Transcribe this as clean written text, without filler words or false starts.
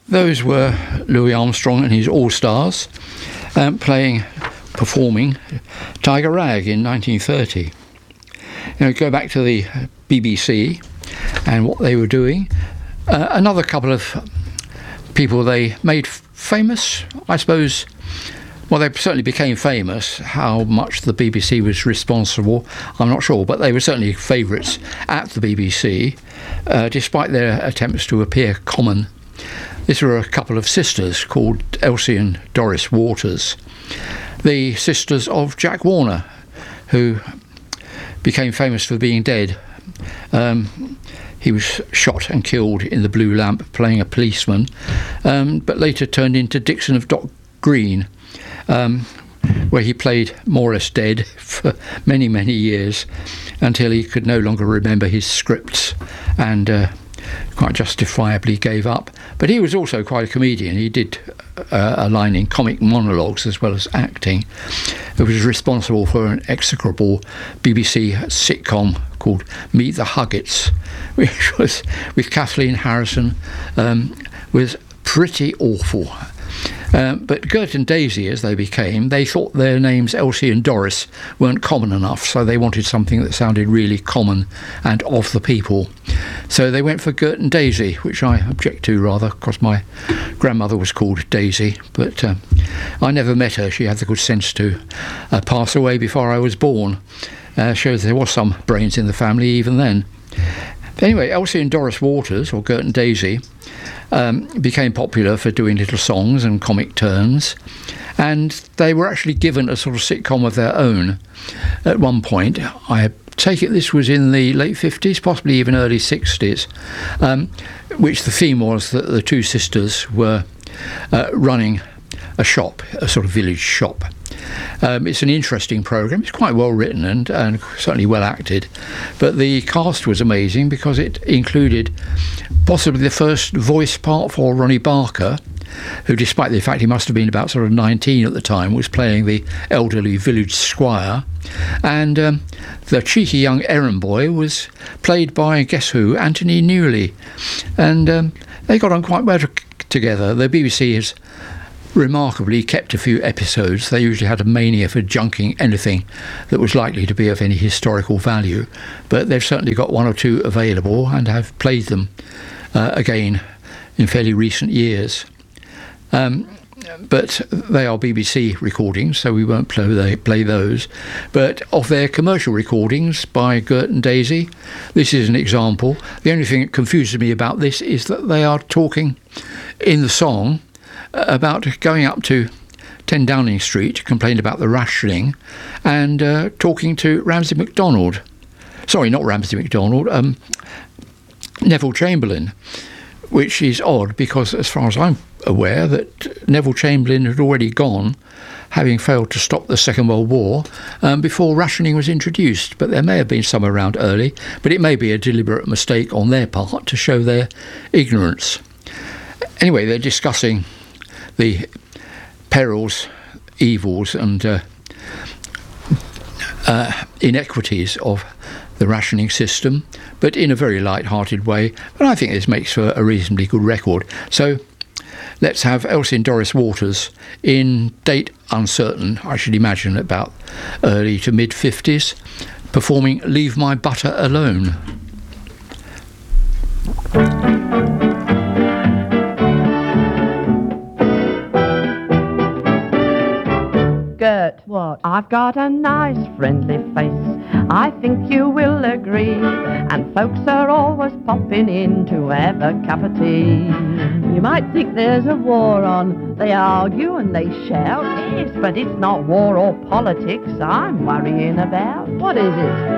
Those were Louis Armstrong and his All-Stars performing Tiger Rag in 1930. Go back to the BBC and what they were doing. Another couple of people they made famous, I suppose. Well, they certainly became famous. How much the BBC was responsible, I'm not sure, but they were certainly favourites at the BBC, despite their attempts to appear common. These were a couple of sisters called Elsie and Doris Waters, the sisters of Jack Warner, who became famous for being dead. He was shot and killed in the Blue Lamp playing a policeman, but later turned into Dixon of Dock Green, where he played more or less dead for many, many years until he could no longer remember his scripts and quite justifiably gave up. But he was also quite a comedian. He did a line in comic monologues as well as acting. He was responsible for an execrable BBC sitcom called Meet the Huggets, which was with Kathleen Harrison, was pretty awful. But Gert and Daisy, as they became, they thought their names Elsie and Doris weren't common enough, so they wanted something that sounded really common and of the people. So they went for Gert and Daisy, which I object to rather, because my grandmother was called Daisy, but I never met her. She had the good sense to pass away before I was born. Shows there was some brains in the family even then. Anyway, Elsie and Doris Waters, or Gert and Daisy, became popular for doing little songs and comic turns, and they were actually given a sort of sitcom of their own at one point. I take it this was in the late 50s, possibly even early 60s, which the theme was that the two sisters were running a shop, a sort of village shop. It's an interesting programme. It's quite well written and certainly well acted, but the cast was amazing because it included possibly the first voice part for Ronnie Barker, who, despite the fact he must have been about sort of 19 at the time, was playing the elderly village squire, and the cheeky young errand boy was played by, guess who, Anthony Newley, and they got on quite well together. The BBC has remarkably kept a few episodes. They usually had a mania for junking anything that was likely to be of any historical value, but they've certainly got one or two available and have played them again in fairly recent years. But they are BBC recordings, so we won't play those. But of their commercial recordings by Gert and Daisy, this is an example. The only thing that confuses me about this is that they are talking in the song about going up to 10 Downing Street to complain about the rationing and talking to Ramsay MacDonald. Sorry, not Ramsay MacDonald, Neville Chamberlain, which is odd because, as far as I'm aware, that Neville Chamberlain had already gone, having failed to stop the Second World War, before rationing was introduced. But there may have been some around early, but it may be a deliberate mistake on their part to show their ignorance. Anyway, they're discussing the perils, evils and inequities of the rationing system, but in a very light-hearted way. But I think this makes for a reasonably good record. So let's have Elsie and Doris Waters, in date uncertain, I should imagine about early to mid-50s, performing Leave My Butter Alone. Gert, what? I've got a nice friendly face, I think you will agree, and folks are always popping in to have a cup of tea. You might think there's a war on, they argue and they shout, yes, but it's not war or politics I'm worrying about. What is it?